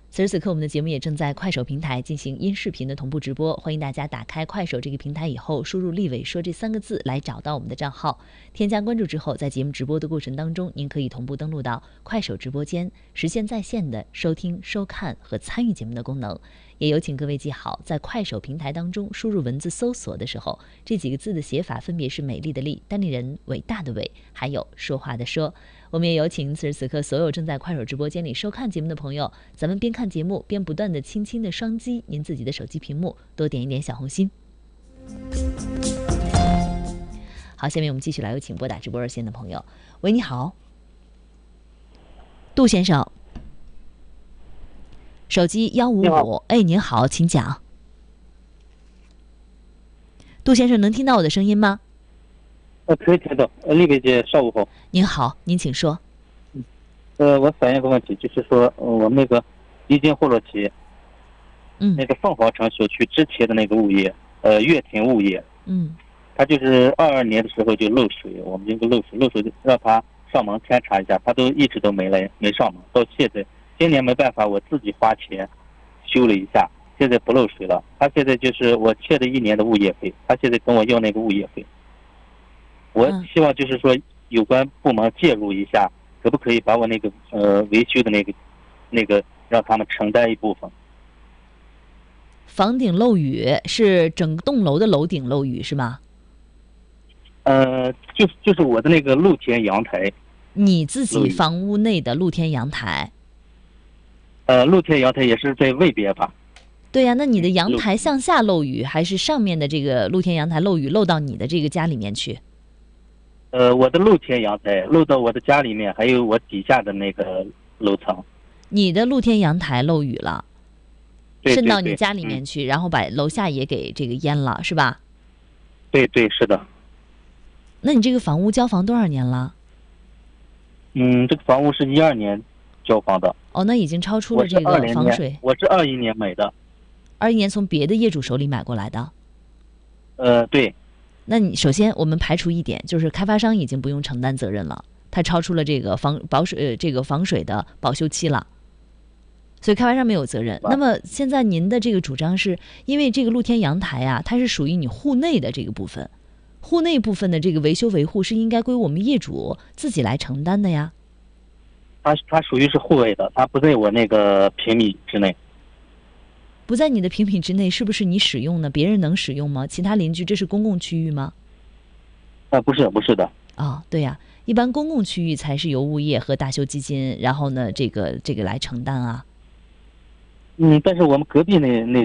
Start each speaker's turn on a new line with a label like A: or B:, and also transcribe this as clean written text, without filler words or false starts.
A: 此时此刻，我们的节目也正在快手平台进行音视频的同步直播，欢迎大家打开快手这个平台以后，输入"立伟说"这3个字来找到我们的账号，添加关注之后，在节目直播的过程当中，您可以同步登录到快手直播间，实现在线的收听、收看和参与节目的功能。也有请各位记好，在快手平台当中输入文字搜索的时候，这几个字的写法分别是美丽的丽、单立人、伟大的伟，还有说话的说。我们也有请此时此刻所有正在快手直播间里收看节目的朋友，咱们边看节目边不断的轻轻的双击您自己的手机屏幕，多点一点小红心。好，下面我们继续来有请拨打直播热线的朋友。喂，你好，杜先生，手机155。哎，您好，请讲。杜先生，能听到我的声音吗？
B: 可以听到。丽伟姐，上午好。
A: 您好，您请说。
B: 我反映个问题，就是说，我们那个丽晶霍洛奇，那个凤凰城小区之前的那个物业，乐庭物业，他就是22年的时候就漏水，我们这个漏水让他上门勘察一下，他都一直都没上门，到现在，今年没办法，我自己花钱修了一下，现在不漏水了。他现在就是我欠的1年的物业费，他现在跟我要那个物业费。我希望就是说有关部门介入一下，可不可以把我那个维修的那个让他们承担一部分。
A: 房顶漏雨是整栋楼的楼顶漏雨是吗？
B: 就是我的那个露天阳台。
A: 你自己房屋内的露天阳台？
B: 露天阳台也是在外边吧？
A: 对呀，那你的阳台向下漏雨，还是上面的这个露天阳台漏雨漏到你的这个家里面去？
B: 我的露天阳台漏到我的家里面，还有我底下的那个楼层。
A: 你的露天阳台漏雨了，
B: 对，
A: 渗到你家里面去，然后把楼下也给这个淹了，是吧？
B: 对，是的。
A: 那你这个房屋交房多少年了？
B: 这个房屋是12年交房的。
A: 哦，那已经超出了这个防水。
B: 我是21年买的。
A: 21年从别的业主手里买过来的。
B: 对。
A: 那你首先我们排除一点，就是开发商已经不用承担责任了，它超出了这个防水的保修期了，所以开发商没有责任。那么现在您的这个主张是因为这个露天阳台啊，它是属于你户内的这个部分，户内部分的这个维修维护是应该归我们业主自己来承担的呀。
B: 它属于是户外的，它不在我那个平米之内。
A: 不在你的平米之内，是不是你使用呢？别人能使用吗？其他邻居这是公共区域吗？
B: 不是的。
A: 对呀，一般公共区域才是由物业和大修基金，然后呢，这个来承担啊。
B: 但是我们隔壁那